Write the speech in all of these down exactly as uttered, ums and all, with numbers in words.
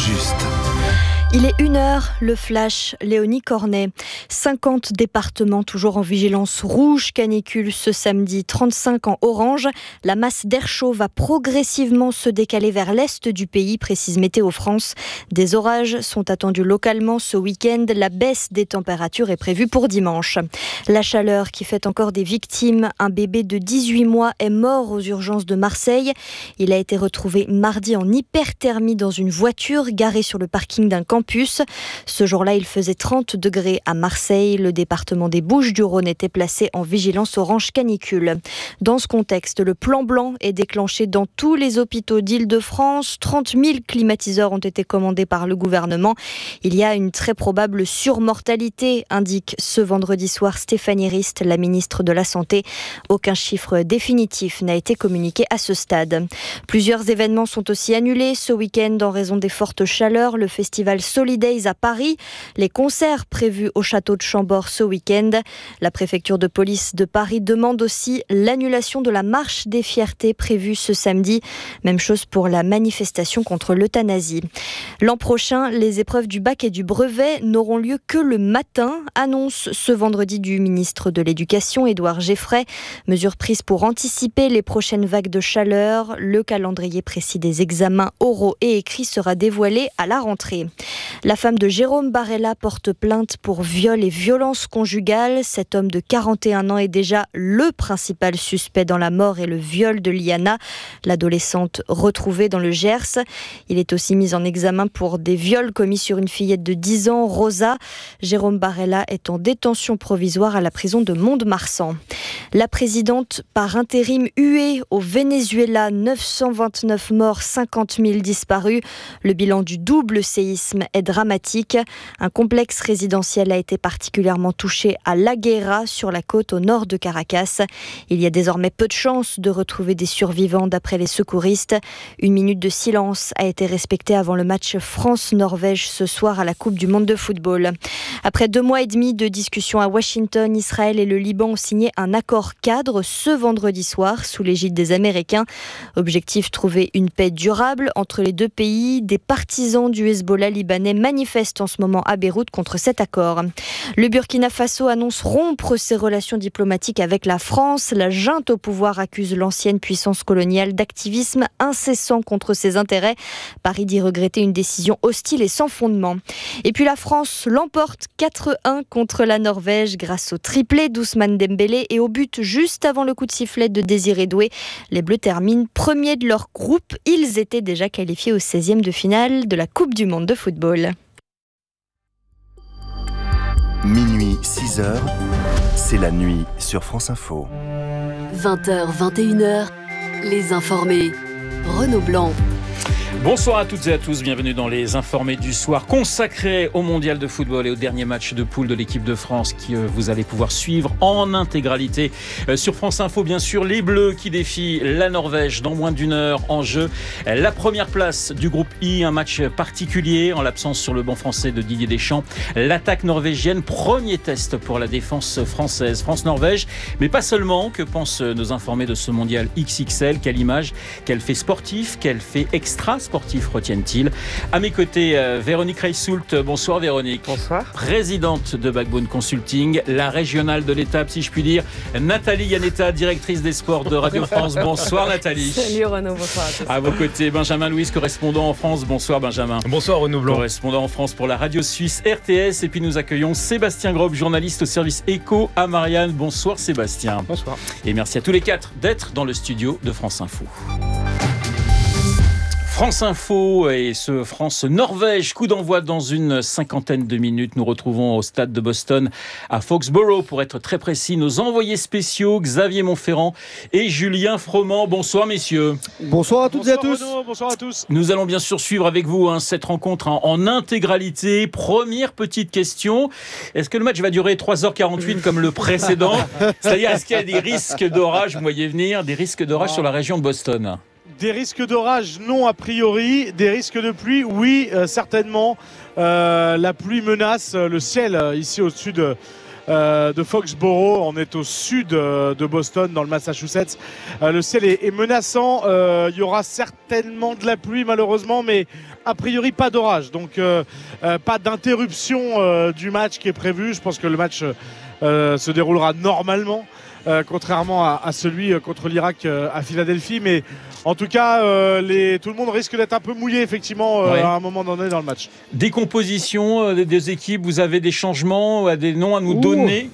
juste. Il est une heure, le flash, Léonie Cornet. cinquante départements toujours en vigilance rouge, canicule ce samedi, trente-cinq en orange. La masse d'air chaud va progressivement se décaler vers l'est du pays, précise Météo France. Des orages sont attendus localement ce week-end. La baisse des températures est prévue pour dimanche. La chaleur qui fait encore des victimes. Un bébé de dix-huit mois est mort aux urgences de Marseille. Il a été retrouvé mardi en hyperthermie dans une voiture garée sur le parking d'un campus. Ce jour-là, il faisait trente degrés à Marseille. Le département des Bouches-du-Rhône était placé en vigilance orange canicule. Dans ce contexte, le plan blanc est déclenché dans tous les hôpitaux d'Île-de-France. trente mille climatiseurs ont été commandés par le gouvernement. Il y a une très probable surmortalité, indique ce vendredi soir Stéphanie Rist, la ministre de la Santé. Aucun chiffre définitif n'a été communiqué à ce stade. Plusieurs événements sont aussi annulés ce week-end en raison des fortes chaleurs. Le festival Solidays à Paris, les concerts prévus au château de Chambord ce week-end. La préfecture de police de Paris demande aussi l'annulation de la marche des fiertés prévue ce samedi. Même chose pour la manifestation contre l'euthanasie. L'an prochain, les épreuves du bac et du brevet n'auront lieu que le matin, annonce ce vendredi du ministre de l'Éducation, Édouard Geffray. Mesure prise pour anticiper les prochaines vagues de chaleur. Le calendrier précis des examens oraux et écrits sera dévoilé à la rentrée. La femme de Jérôme Barella porte plainte pour viol et violence conjugale. Cet homme de quarante et un ans est déjà le principal suspect dans la mort et le viol de Liana, l'adolescente retrouvée dans le Gers. Il est aussi mis en examen pour des viols commis sur une fillette de dix ans, Rosa. Jérôme Barella est en détention provisoire à la prison de Mont-de-Marsan. La présidente par intérim huée au Venezuela, neuf cent vingt-neuf morts, cinquante mille disparus. Le bilan du double séisme est dramatique. Un complexe résidentiel a été particulièrement touché à La Guaira, sur la côte au nord de Caracas. Il y a désormais peu de chances de retrouver des survivants d'après les secouristes. Une minute de silence a été respectée avant le match France-Norvège ce soir à la Coupe du Monde de football. Après deux mois et demi de discussions à Washington, Israël et le Liban ont signé un accord cadre ce vendredi soir sous l'égide des Américains. Objectif, trouver une paix durable entre les deux pays. Des partisans du Hezbollah libanais manifestent en ce moment à Beyrouth contre cet accord. Le Burkina Faso annonce rompre ses relations diplomatiques avec la France. La junte au pouvoir accuse l'ancienne puissance coloniale d'activisme incessant contre ses intérêts. Paris dit regretter une décision hostile et sans fondement. Et puis la France l'emporte quatre un contre la Norvège grâce au triplé d'Ousmane Dembélé et au but juste avant le coup de sifflet de Désiré Doué. Les Bleus terminent premiers de leur groupe. Ils étaient déjà qualifiés au seizième de finale de la Coupe du Monde de football. Minuit, six heures, c'est la nuit sur France Info. vingt heures, vingt et une heures, les informés. Renaud Blanc. Bonsoir à toutes et à tous, bienvenue dans les informés du soir consacrés au mondial de football et au dernier match de poule de l'équipe de France que vous allez pouvoir suivre en intégralité sur France Info. Bien sûr, les Bleus qui défient la Norvège dans moins d'une heure en jeu. La première place du groupe I, un match particulier en l'absence sur le banc français de Didier Deschamps. L'attaque norvégienne, premier test pour la défense française. France-Norvège, mais pas seulement. Que pensent nos informés de ce mondial X X L? Quelle image, quel fait sportif, quel fait extra sportifs retiennent-ils? À mes côtés, euh, Véronique Reissoult. Bonsoir Véronique. Bonsoir. Présidente de Backbone Consulting, la régionale de l'étape, si je puis dire. Nathalie Yanetta, directrice des sports de Radio France. Bonsoir Nathalie. Salut Renaud, bonsoir à tous. À vos côtés, Benjamin Louis, correspondant en France. Bonsoir Benjamin. Bonsoir Renaud Blanc. Correspondant en France pour la radio suisse R T S. Et puis nous accueillons Sébastien Grob, journaliste au service Éco à Marianne. Bonsoir Sébastien. Bonsoir. Et merci à tous les quatre d'être dans le studio de France Info. France Info et ce France-Norvège, coup d'envoi dans une cinquantaine de minutes. Nous retrouvons au stade de Boston à Foxborough, pour être très précis, nos envoyés spéciaux Xavier Montferrand et Julien Froment. Bonsoir messieurs. Bonsoir à toutes bonsoir et à tous. Renaud, bonsoir à tous. Nous allons bien sûr suivre avec vous hein, cette rencontre en, en intégralité. Première petite question, est-ce que le match va durer trois heures quarante-huit comme le précédent? C'est-à-dire, est-ce qu'il y a des risques d'orage, vous voyez venir, des risques d'orage sur la région de Boston? Des risques d'orage, non a priori. Des risques de pluie, oui, euh, certainement. Euh, la pluie menace le ciel euh, ici au-dessus de, euh, de Foxborough. On est au sud euh, de Boston, dans le Massachusetts. Euh, le ciel est, est menaçant. Euh, il y aura certainement de la pluie, malheureusement, mais a priori pas d'orage. Donc euh, euh, pas d'interruption euh, du match qui est prévu. Je pense que le match euh, se déroulera normalement. Euh, contrairement à, à celui euh, contre l'Irak euh, à Philadelphie, mais en tout cas euh, les, tout le monde risque d'être un peu mouillé effectivement euh, ouais. à un moment donné dans le match. Des compositions euh, des deux équipes, vous avez des changements, des noms à nous Ouh. donner?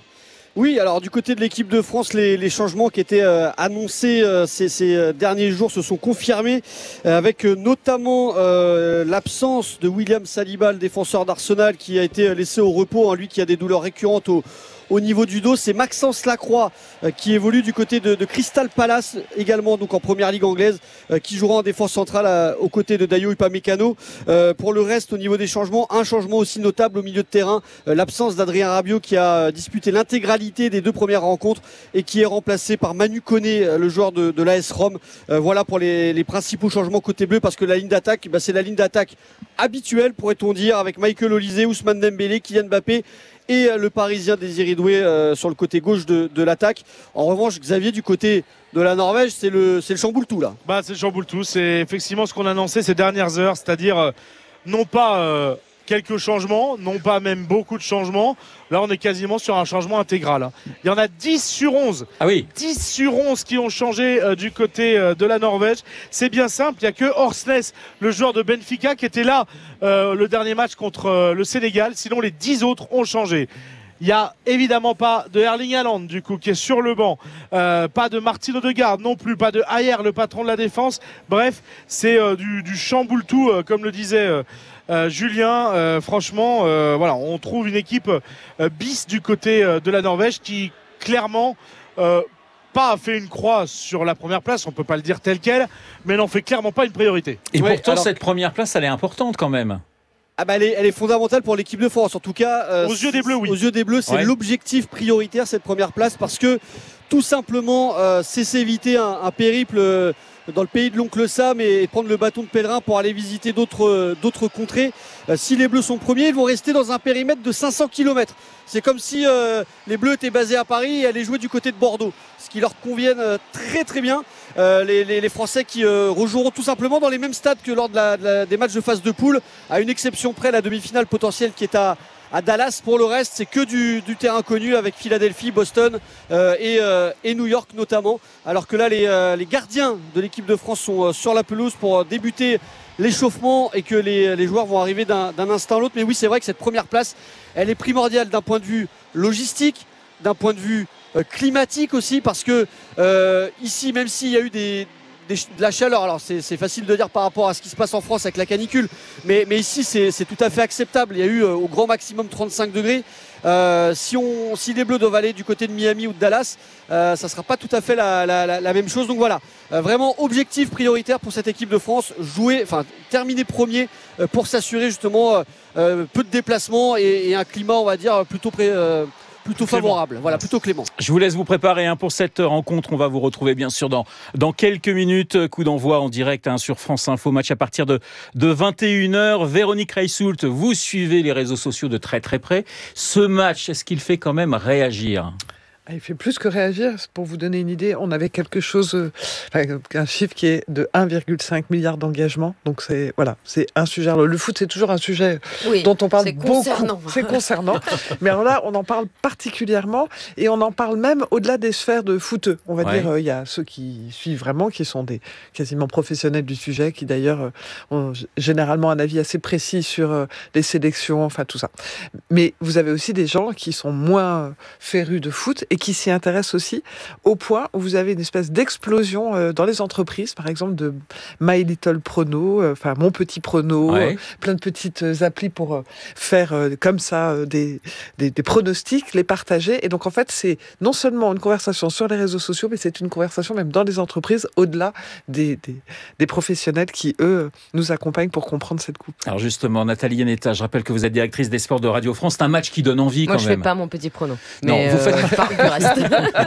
Oui, alors du côté de l'équipe de France, les, les changements qui étaient euh, annoncés euh, ces, ces derniers jours se sont confirmés, euh, avec euh, notamment euh, l'absence de William Saliba, le défenseur d'Arsenal, qui a été laissé au repos, hein, lui qui a des douleurs récurrentes au Au niveau du dos. C'est Maxence Lacroix euh, qui évolue du côté de, de Crystal Palace, également donc en première ligue anglaise, euh, qui jouera en défense centrale à, aux côtés de Dayo Upamecano. Euh, pour le reste, au niveau des changements, un changement aussi notable au milieu de terrain, euh, l'absence d'Adrien Rabiot qui a disputé l'intégralité des deux premières rencontres et qui est remplacé par Manu Koné, le joueur de, de l'A S Rome. Euh, voilà pour les, les principaux changements côté bleu, parce que la ligne d'attaque, bah, c'est la ligne d'attaque habituelle, pourrait-on dire, avec Michael Olise, Ousmane Dembélé, Kylian Mbappé et le Parisien Désiré Doué euh, sur le côté gauche de, de l'attaque. En revanche, Xavier, du côté de la Norvège, c'est le, c'est le chamboule-tout là. Bah, c'est le chamboule-tout, c'est effectivement ce qu'on a annoncé ces dernières heures, c'est-à-dire euh, non pas euh, quelques changements, non pas même beaucoup de changements. Là, on est quasiment sur un changement intégral. Hein. Il y en a dix sur onze. Ah oui. dix sur onze qui ont changé euh, du côté euh, de la Norvège. C'est bien simple. Il n'y a que Horsnes, le joueur de Benfica, qui était là euh, le dernier match contre euh, le Sénégal. Sinon, les dix autres ont changé. Il n'y a évidemment pas de Erling Haaland, du coup, qui est sur le banc. Euh, pas de Martin Odegaard non plus. Pas de Ayer, le patron de la défense. Bref, c'est euh, du, du chamboule-tout, euh, comme le disait euh, euh, Julien. Euh, franchement, euh, voilà, on trouve une équipe euh, bis du côté euh, de la Norvège qui, clairement, euh, pas a fait une croix sur la première place. On ne peut pas le dire tel quel, mais n'en fait clairement pas une priorité. Et ouais, pourtant, alors... cette première place, elle est importante quand même. Ah bah elle est, elle est fondamentale pour l'équipe de France. En tout cas, euh, aux yeux des Bleus, oui. Aux yeux des Bleus, c'est ouais. l'objectif prioritaire, cette première place, parce que tout simplement, euh, c'est s'éviter un, un périple euh, dans le pays de l'oncle Sam et, et prendre le bâton de pèlerin pour aller visiter d'autres, euh, d'autres contrées. Euh, si les Bleus sont premiers, ils vont rester dans un périmètre de cinq cents kilomètres. C'est comme si euh, les Bleus étaient basés à Paris et allaient jouer du côté de Bordeaux, ce qui leur convienne euh, très très bien. Euh, les, les, les Français qui euh, rejoueront tout simplement dans les mêmes stades que lors de la, de la, des matchs de phase de poule, à une exception près, la demi-finale potentielle qui est à, à Dallas. Pour le reste, c'est que du, du terrain connu avec Philadelphie, Boston euh, et, euh, et New York notamment. Alors que là, les, euh, les gardiens de l'équipe de France sont euh, sur la pelouse pour débuter l'échauffement et que les, les joueurs vont arriver d'un, d'un instant à l'autre. Mais oui, c'est vrai que cette première place, elle est primordiale d'un point de vue logistique, d'un point de vue euh, climatique aussi, parce que euh, ici, même s'il y a eu des, des, de la chaleur, alors c'est, c'est facile de dire par rapport à ce qui se passe en France avec la canicule, mais, mais ici c'est, c'est tout à fait acceptable. Il y a eu euh, au grand maximum trente-cinq degrés. Euh, si, on, si les Bleus doivent aller du côté de Miami ou de Dallas, euh, ça ne sera pas tout à fait la, la, la, la même chose. Donc voilà, euh, vraiment objectif prioritaire pour cette équipe de France, jouer, enfin terminer premier euh, pour s'assurer justement euh, peu de déplacements et, et un climat, on va dire, plutôt pré, euh, plutôt favorable, voilà, plutôt clément. Je vous laisse vous préparer hein, pour cette rencontre. On va vous retrouver bien sûr dans, dans quelques minutes. Coup d'envoi en direct hein, sur France Info. Match à partir de, de vingt et une heures. Véronique Reissoult, vous suivez les réseaux sociaux de très très près. Ce match, est-ce qu'il fait quand même réagir ? Il fait plus que réagir. Pour vous donner une idée, on avait quelque chose, euh, un chiffre qui est de un virgule cinq milliard d'engagements. Donc c'est voilà, c'est un sujet. Alors, le foot, c'est toujours un sujet oui, dont on parle c'est beaucoup. Concernant. C'est concernant. Mais alors là, on en parle particulièrement et on en parle même au-delà des sphères de footeux. On va ouais. dire, il euh, y a ceux qui suivent vraiment, qui sont des quasiment professionnels du sujet, qui d'ailleurs euh, ont généralement un avis assez précis sur euh, les sélections, enfin tout ça. Mais vous avez aussi des gens qui sont moins férus de foot et qui s'y intéressent aussi, au point où vous avez une espèce d'explosion euh, dans les entreprises, par exemple de My Little Prono, euh, enfin Mon Petit Prono, ouais. euh, plein de petites applis pour euh, faire euh, comme ça euh, des, des, des pronostics, les partager. Et donc en fait, c'est non seulement une conversation sur les réseaux sociaux, mais c'est une conversation même dans les entreprises, au-delà des, des, des professionnels qui, eux, nous accompagnent pour comprendre cette coupe. Alors justement, Nathalie Yanetta, je rappelle que vous êtes directrice des sports de Radio France. C'est un match qui donne envie Moi, quand même. Moi, je même. fais pas Mon Petit Prono. Non, mais vous euh, faites par le reste.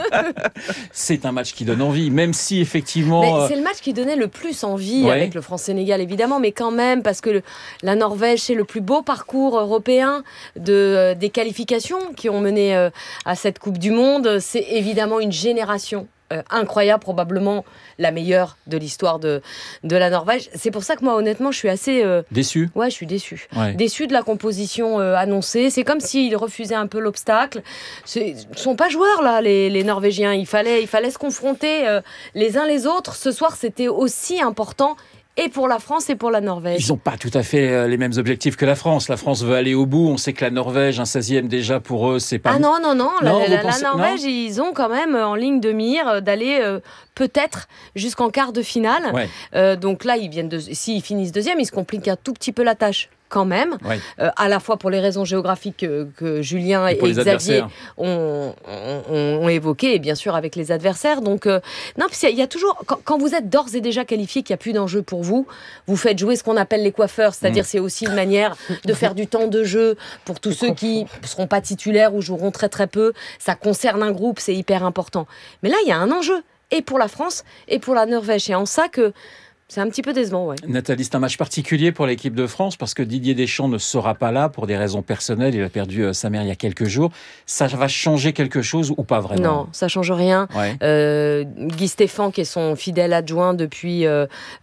C'est un match qui donne envie, même si effectivement... Mais euh... c'est le match qui donnait le plus envie ouais. avec le France-Sénégal, évidemment, mais quand même, parce que le, la Norvège, c'est le plus beau parcours européen de, euh, des qualifications qui ont mené euh, à cette Coupe du Monde. C'est évidemment une génération Euh, incroyable, probablement la meilleure de l'histoire de, de la Norvège. C'est pour ça que moi, honnêtement, je suis assez... Euh... Déçu ? Ouais, je suis déçu. Ouais. Déçu de la composition euh, annoncée. C'est comme s'ils refusaient un peu l'obstacle. Ils ne sont pas joueurs, là, les, les Norvégiens. Il fallait, il fallait se confronter euh, les uns les autres. Ce soir, c'était aussi important et pour la France et pour la Norvège. Ils n'ont pas tout à fait les mêmes objectifs que la France. La France veut aller au bout. On sait que la Norvège, un seizième déjà pour eux, c'est pas... Ah non, non, non. non la, la, pensez... la Norvège, non ils ont quand même en ligne de mire d'aller euh, peut-être jusqu'en quart de finale. Ouais. Euh, donc là, ils viennent de... s'ils finissent deuxième, ils se compliquent un tout petit peu la tâche. Quand même, ouais. euh, à la fois pour les raisons géographiques que, que Julien et, et Xavier ont, ont, ont évoquées, et bien sûr avec les adversaires. Donc, euh, non, il y a toujours, quand, quand vous êtes d'ores et déjà qualifié, qu'il n'y a plus d'enjeu pour vous, vous faites jouer ce qu'on appelle les coiffeurs, c'est-à-dire mmh. c'est aussi une manière de faire du temps de jeu pour tous ceux qui ne seront pas titulaires ou joueront très très peu. Ça concerne un groupe, c'est hyper important. Mais là, il y a un enjeu, et pour la France, et pour la Norvège. Et en ça que c'est un petit peu décevant, ouais. Nathalie, c'est un match particulier pour l'équipe de France parce que Didier Deschamps ne sera pas là pour des raisons personnelles. Il a perdu euh, sa mère il y a quelques jours. Ça va changer quelque chose ou pas vraiment ? Non, ça change rien. Ouais. Euh, Guy Stéphane, qui est son fidèle adjoint depuis euh,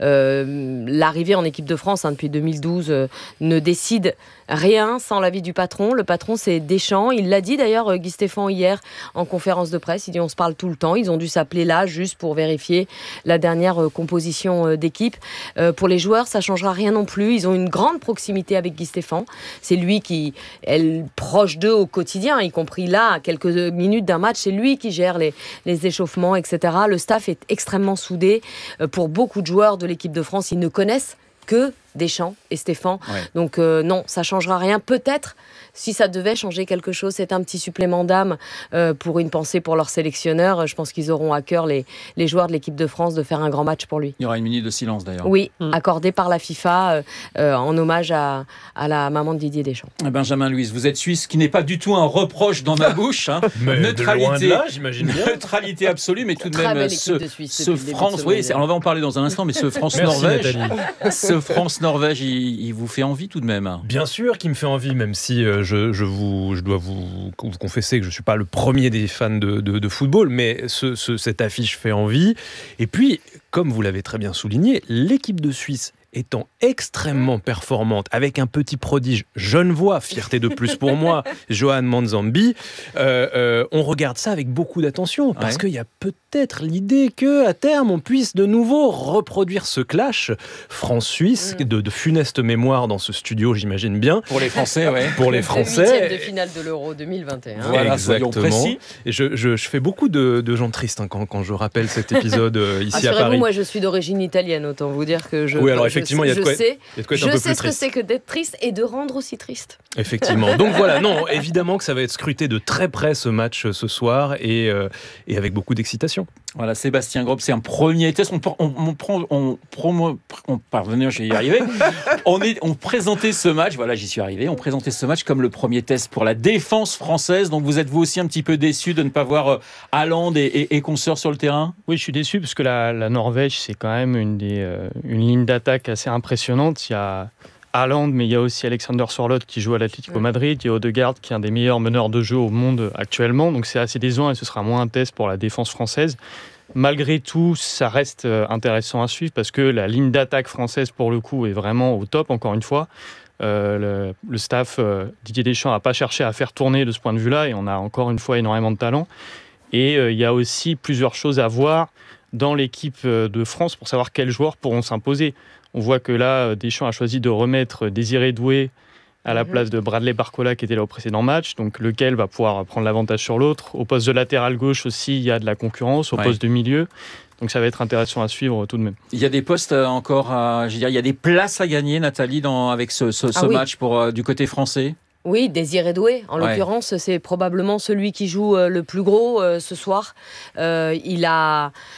euh, l'arrivée en équipe de France, hein, depuis deux mille douze, euh, ne décide rien sans l'avis du patron. Le patron, c'est Deschamps. Il l'a dit d'ailleurs, Guy Stéphane, hier, en conférence de presse. Il dit on se parle tout le temps. Ils ont dû s'appeler là juste pour vérifier la dernière euh, composition euh, d'équipe. Euh, pour les joueurs, ça ne changera rien non plus. Ils ont une grande proximité avec Guy Stéphane. C'est lui qui est proche d'eux au quotidien, y compris là, à quelques minutes d'un match. C'est lui qui gère les, les échauffements, et cetera. Le staff est extrêmement soudé. Euh, pour beaucoup de joueurs de l'équipe de France, ils ne connaissent que Deschamps et Stéphane. Ouais. Donc euh, non, ça ne changera rien. Peut-être, si ça devait changer quelque chose, c'est un petit supplément d'âme euh, pour une pensée pour leur sélectionneur. Je pense qu'ils auront à cœur, les, les joueurs de l'équipe de France, de faire un grand match pour lui. Il y aura une minute de silence d'ailleurs. Oui, mmh. accordée par la FIFA euh, euh, en hommage à, à la maman de Didier Deschamps. Benjamin Louise, vous êtes suisse, ce qui n'est pas du tout un reproche dans ma bouche. Hein. Mais neutralité, de loin de là, j'imagine bien. Neutralité absolue, mais tout de Très même, ce, ce, ce France, oui, on va en parler dans un instant, mais ce France-Norvège, ce France-Norvège, il, il vous fait envie tout de même. Bien sûr qu'il me fait envie, même si euh, je, je, vous, je dois vous, vous confesser que je ne suis pas le premier des fans de, de, de football, mais ce, ce, cette affiche fait envie. Et puis, comme vous l'avez très bien souligné, l'équipe de Suisse étant extrêmement performante, avec un petit prodige genevois, fierté de plus pour moi, Johan Manzambi, euh, euh, on regarde ça avec beaucoup d'attention, parce ouais. qu'il y a peut-être l'idée qu'à terme, on puisse de nouveau reproduire ce clash France-Suisse, mmh. de, de funeste mémoire dans ce studio, j'imagine bien. Pour les Français, oui. Pour les Français. Le huitième de finale de l'Euro deux mille vingt et un. Voilà, exactement. Soyons précis. Et je, je, je fais beaucoup de, de gens tristes hein, quand, quand je rappelle cet épisode euh, ici à Paris. Moi, je suis d'origine italienne, autant vous dire que je... Oui, alors effectivement, il y a de quoi, sais, il y a de quoi être je un peu sais plus ce que triste. c'est que d'être triste et de rendre aussi triste. Effectivement. Donc voilà, non, évidemment que ça va être scruté de très près ce match ce soir et, euh, et avec beaucoup d'excitation. Voilà, Sébastien Grob, c'est un premier test. On, on, on prend, on, promo, on parvenir, je vais y arriver. on, est, on présentait ce match, voilà, j'y suis arrivé. On présentait ce match comme le premier test pour la défense française. Donc vous êtes vous aussi un petit peu déçu de ne pas voir euh, Haaland et, et, et consorts sur le terrain ? Oui, je suis déçu parce que la, la Norvège, c'est quand même une, des, euh, une ligne d'attaque assez impressionnante. Il y a Haaland, mais il y a aussi Alexander Sørloth qui joue à l'Atlético Madrid. Il y a Odegaard qui est un des meilleurs meneurs de jeu au monde actuellement. Donc c'est assez décevant et ce sera moins un test pour la défense française. Malgré tout, ça reste intéressant à suivre parce que la ligne d'attaque française, pour le coup, est vraiment au top, encore une fois. Euh, le, le staff euh, Didier Deschamps n'a pas cherché à faire tourner de ce point de vue-là et on a encore une fois énormément de talent. Et euh, il y a aussi plusieurs choses à voir dans l'équipe de France pour savoir quels joueurs pourront s'imposer. On voit que là, Deschamps a choisi de remettre Désiré Doué à la place de Bradley Barcola qui était là au précédent match, donc lequel va pouvoir prendre l'avantage sur l'autre. Au poste de latéral gauche aussi, il y a de la concurrence, au ouais. poste de milieu. Donc ça va être intéressant à suivre tout de même. Il y a des postes encore, à, je veux dire, il y a des places à gagner, Nathalie, dans, avec ce, ce, ce ah, match oui. pour, euh, du côté français. Oui, Désiré Doué, en ouais. l'occurrence, c'est probablement celui qui joue le plus gros euh, ce soir. Euh, il a...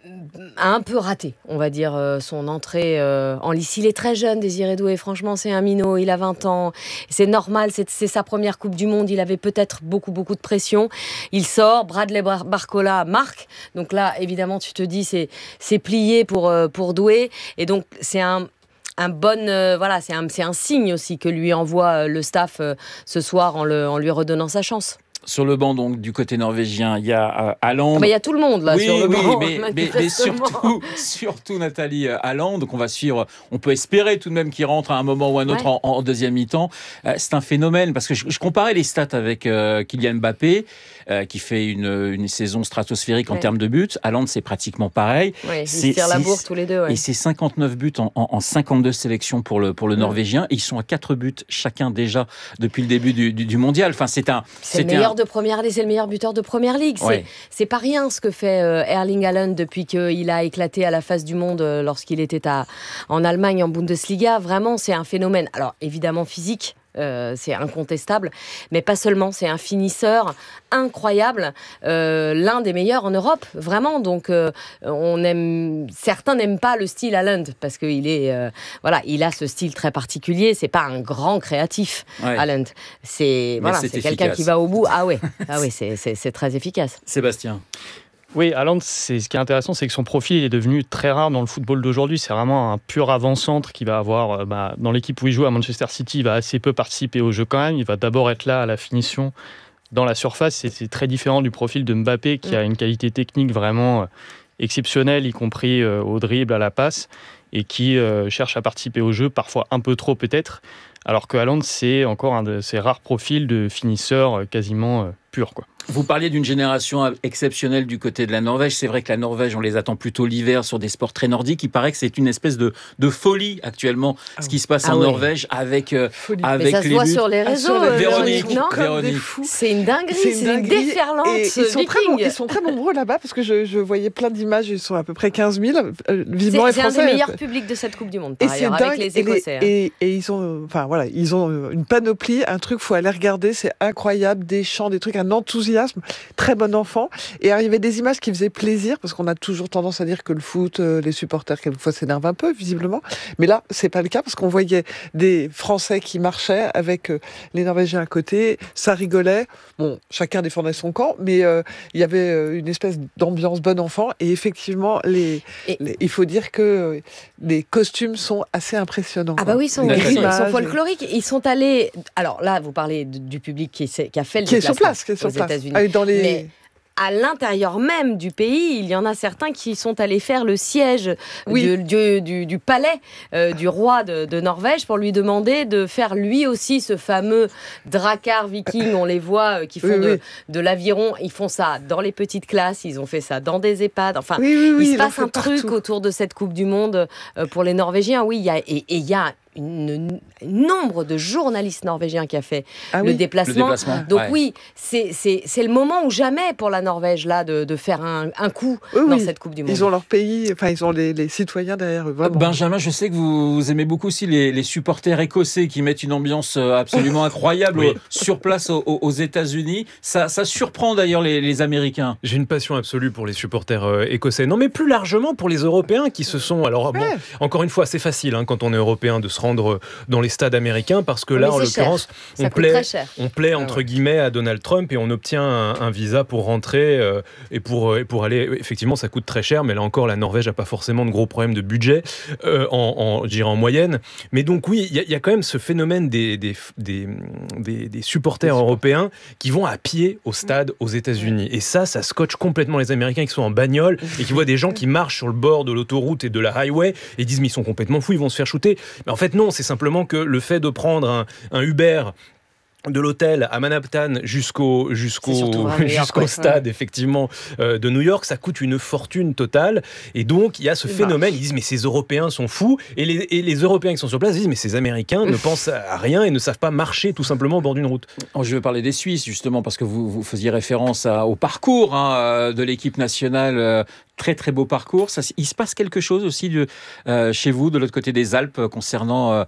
a un peu raté, on va dire, euh, son entrée euh, en lice. Il est très jeune, Désiré Doué, franchement, c'est un minot, il a vingt ans, c'est normal, c'est, c'est sa première Coupe du Monde, il avait peut-être beaucoup, beaucoup de pression. Il sort, Bradley Bar- Barcola marque, donc là, évidemment, tu te dis, c'est, c'est plié pour, euh, pour Doué, et donc c'est un... Un bon, euh, voilà, c'est un, c'est un signe aussi que lui envoie euh, le staff euh, ce soir en, le, en lui redonnant sa chance. Sur le banc, donc, du côté norvégien, il y a euh, Haaland. Il y a tout le monde, là, oui, sur le oui, banc. mais, mais, mais surtout, surtout Nathalie Haaland. Donc, on va suivre, on peut espérer tout de même qu'il rentre à un moment ou à un autre ouais. en, en deuxième mi-temps. Euh, c'est un phénomène, parce que je, je comparais les stats avec euh, Kylian Mbappé, euh, qui fait une, une saison stratosphérique ouais. en termes de buts. Haaland, c'est pratiquement pareil. Ouais, ils c'est, se tirent la bourre tous les deux. Ouais. Et c'est cinquante-neuf buts en, en, en cinquante-deux sélections pour le, pour le ouais. Norvégien. Ils sont à quatre buts chacun déjà depuis le début du, du, du mondial. Enfin, c'est un, c'est le meilleur un... de première ligue, c'est le meilleur buteur de première ligue. C'est, ouais. c'est pas rien ce que fait euh, Erling Haaland depuis qu'il a éclaté à la face du monde euh, lorsqu'il était à, en Allemagne en Bundesliga. Vraiment, c'est un phénomène. Alors, évidemment physique. Euh, c'est incontestable, mais pas seulement, c'est un finisseur incroyable, euh, l'un des meilleurs en Europe, vraiment. Donc, euh, on aime, certains n'aiment pas le style Haaland parce qu'il est, euh, voilà, il a ce style très particulier. C'est pas un grand créatif, ouais. Haaland. C'est, voilà, c'est, c'est quelqu'un qui va au bout. Ah ouais, ah ouais, c'est, c'est, c'est très efficace. Sébastien. Oui, Haaland, c'est, ce qui est intéressant, c'est que son profil est devenu très rare dans le football d'aujourd'hui. C'est vraiment un pur avant-centre qui va avoir, euh, bah, dans l'équipe où il joue à Manchester City, il va assez peu participer au jeu quand même. Il va d'abord être là à la finition dans la surface. C'est, c'est très différent du profil de Mbappé qui a une qualité technique vraiment euh, exceptionnelle, y compris euh, au dribble, à la passe, et qui euh, cherche à participer au jeu, parfois un peu trop peut-être. Alors que Haaland, c'est encore un de ces rares profils de finisseur euh, quasiment euh, pur, quoi. Vous parliez d'une génération exceptionnelle du côté de la Norvège. C'est vrai que la Norvège, on les attend plutôt l'hiver sur des sports très nordiques. Il paraît que c'est une espèce de, de folie actuellement, ce qui se passe ah en ouais. Norvège avec, euh, avec Mais ça les se voit buts. sur les réseaux. Ah, sur les... Véronique, Véronique, non Véronique. C'est une dinguerie, c'est, c'est une, une déferlante et ils sont, viking. très bon, ils sont très nombreux là-bas parce que je, je voyais plein d'images. Ils sont à peu près quinze mille. Euh, visiblement, c'est, les Français, c'est un des meilleurs publics de cette Coupe du Monde, par et ailleurs, c'est avec dingue, les Écossais. Et, les, hein. et, et ils ont, enfin voilà, ils ont une panoplie, un truc, faut aller regarder, c'est incroyable, des chants, des trucs, un enthousiasme, très bon enfant. Et il y avait des images qui faisaient plaisir, parce qu'on a toujours tendance à dire que le foot, euh, les supporters, quelquefois, s'énervent un peu, visiblement. Mais là, c'est pas le cas, parce qu'on voyait des Français qui marchaient avec euh, les Norvégiens à côté, ça rigolait. Bon, chacun défendait son camp, mais euh, il y avait euh, une espèce d'ambiance bon enfant. Et effectivement, les, et... les, il faut dire que euh, les costumes sont assez impressionnants. Ah bah oui, ils sont, ils sont folkloriques. Ils sont allés... Alors là, vous parlez du public qui, qui a fait le qui déplacement est sur place, qui est sur aux place. États-Unis. Ah, dans les... Mais à l'intérieur même du pays, il y en a certains qui sont allés faire le siège oui. du, du, du, du palais euh, du roi de, de Norvège pour lui demander de faire lui aussi ce fameux drakkar viking. On les voit euh, qui font oui, de, oui. de l'aviron. Ils font ça dans les petites classes, ils ont fait ça dans des EHPAD. Enfin, oui, oui, oui, il se passe un partout. truc autour de cette Coupe du Monde euh, pour les Norvégiens. Oui, il y a, et il y a Une, un nombre de journalistes norvégiens qui a fait ah le, oui, déplacement. le déplacement. Donc ouais. oui, c'est, c'est, c'est le moment ou jamais pour la Norvège là de, de faire un, un coup oui, dans oui. cette Coupe du Monde. Ils ont leur pays, enfin ils ont les, les citoyens derrière eux. Vraiment. Benjamin, je sais que vous, vous aimez beaucoup aussi les, les supporters écossais qui mettent une ambiance absolument incroyable oui. sur place aux, aux États-Unis. Ça, ça surprend d'ailleurs les, les Américains. J'ai une passion absolue pour les supporters euh, écossais. Non, mais plus largement pour les Européens qui se sont. Alors bon, ouais. encore une fois, c'est facile hein, quand on est européen de se rendre dans les stades américains parce que là, en l'occurrence, on plaît, on plaît entre ah ouais. guillemets à Donald Trump et on obtient un, un visa pour rentrer euh, et pour et pour aller. Effectivement, ça coûte très cher, mais là encore, la Norvège n'a pas forcément de gros problèmes de budget euh, en, en, je dirais en moyenne. Mais donc oui, il y, y a quand même ce phénomène des des des, des, des supporters européens qui vont à pied au stade aux États-Unis. Et ça, ça scotche complètement les Américains qui sont en bagnole et qui voient des gens qui marchent sur le bord de l'autoroute et de la highway et disent mais ils sont complètement fous, ils vont se faire shooter. Mais en fait non, c'est simplement que le fait de prendre un, un Uber de l'hôtel à Manhattan jusqu'au jusqu'au jusqu'au York, stade ouais. effectivement euh, de New York, ça coûte une fortune totale et donc il y a ce phénomène, ils disent mais ces Européens sont fous et les, et les Européens qui sont sur place disent mais ces Américains ne pensent à rien et ne savent pas marcher tout simplement au bord d'une route. Oh, je veux parler des Suisses justement parce que vous, vous faisiez référence à, au parcours hein, de l'équipe nationale, euh, très très beau parcours. Ça, il se passe quelque chose aussi de, euh, chez vous de l'autre côté des Alpes concernant euh,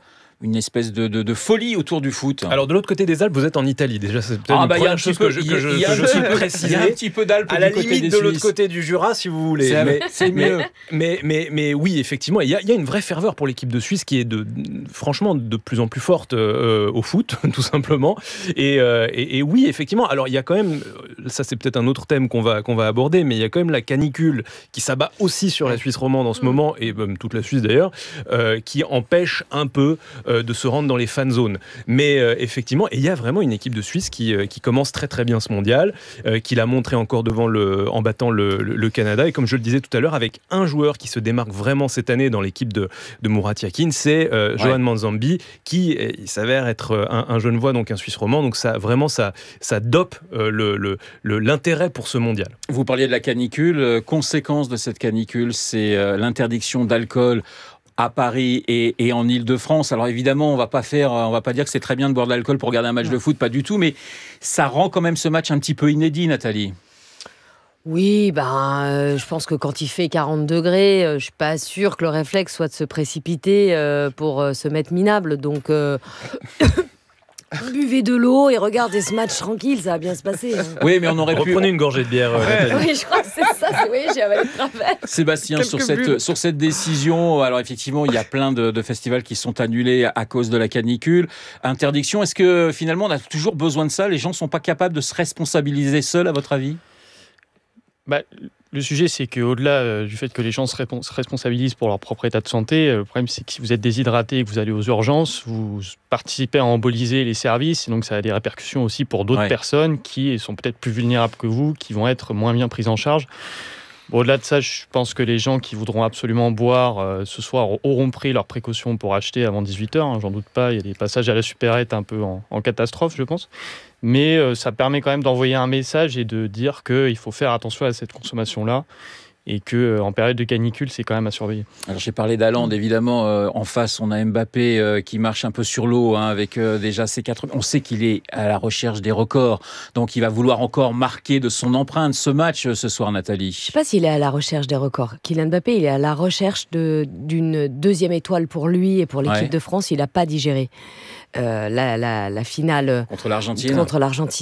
une espèce de, de, de folie autour du foot. Alors de l'autre côté des Alpes, vous êtes en Italie. Déjà, c'est peut-être Ah, une bah, il y a un première chose petit peu- que je, il y a- que je, il y a que un je petit suis peu- préciser. il y a un petit peu d'Alpes à du la côté limite des de l'autre Suisses. côté du Jura, si vous voulez. C'est- Mais, c'est mais- mieux. Mais, mais, mais oui, effectivement, il y, a, il y a une vraie ferveur pour l'équipe de Suisse qui est de, franchement de plus en plus forte euh, au foot, tout simplement. Et, euh, et, et oui, effectivement, alors il y a quand même, ça c'est peut-être un autre thème qu'on va, qu'on va aborder, mais il y a quand même la canicule qui s'abat aussi sur la Suisse romande en ce moment, et même toute la Suisse d'ailleurs, euh, qui empêche un peu euh, de se rendre dans les fan zones. Mais euh, effectivement, et il y a vraiment une équipe de Suisse qui, euh, qui commence très très bien ce mondial, euh, qui l'a montré encore devant le, en battant le, le, le Canada, et comme je le disais tout à l'heure, avec un joueur qui se démarque vraiment cette année dans l'équipe de, de Murat Yakin, c'est euh, Ouais. Johan Manzambi, qui euh, il s'avère être un, un jeune voix, donc un Suisse romand, donc ça vraiment ça, ça dope euh, le, le, le, l'intérêt pour ce mondial. Vous parliez de la canicule. Euh, Conséquence de cette canicule, c'est euh, l'interdiction d'alcool à Paris et, et en Île-de-France. Alors évidemment, on va pas faire, on va pas dire que c'est très bien de boire de l'alcool pour regarder un match de foot, pas du tout, mais ça rend quand même ce match un petit peu inédit, Nathalie. Oui, ben, euh, je pense que quand il fait quarante degrés, euh, je suis pas sûre que le réflexe soit de se précipiter euh, pour euh, se mettre minable. Donc, euh, buvez de l'eau et regardez ce match tranquille, ça va bien se passer. hein. Oui, mais on aurait pu. Reprenez une gorgée de bière, euh, Nathalie. Oui, je crois que c'est ça. c'est- Oui, j'ai avalé de travers. Sébastien, Quelques sur cette, bulles. sur cette décision, alors effectivement, il y a plein de, de festivals qui sont annulés à cause de la canicule. Interdiction, est-ce que finalement on a toujours besoin de ça? Les gens ne sont pas capables de se responsabiliser seuls, à votre avis? Bah, le sujet, c'est qu'au-delà euh, du fait que les gens se, répon- se responsabilisent pour leur propre état de santé, euh, le problème, c'est que si vous êtes déshydraté et que vous allez aux urgences, vous participez à emboliser les services, et donc ça a des répercussions aussi pour d'autres Ouais. personnes qui sont peut-être plus vulnérables que vous, qui vont être moins bien prises en charge. Bon, au-delà de ça, je pense que les gens qui voudront absolument boire euh, ce soir auront pris leurs précautions pour acheter avant dix-huit heures, hein, j'en doute pas. Il y a des passages à la supérette un peu en, en catastrophe, je pense. Mais euh, ça permet quand même d'envoyer un message et de dire qu'il faut faire attention à cette consommation-là et qu'en euh, période de canicule, c'est quand même à surveiller. Alors j'ai parlé d'Haaland, évidemment, euh, en face on a Mbappé euh, qui marche un peu sur l'eau, hein, avec euh, déjà ses quatre... On sait qu'il est à la recherche des records, donc il va vouloir encore marquer de son empreinte ce match euh, ce soir, Nathalie. Je sais pas s'il est à la recherche des records. Kylian Mbappé, il est à la recherche de, d'une deuxième étoile pour lui et pour l'équipe Ouais. de France. Il n'a pas digéré euh, la, la, la finale Contre l'Argentine. contre l'Argentine.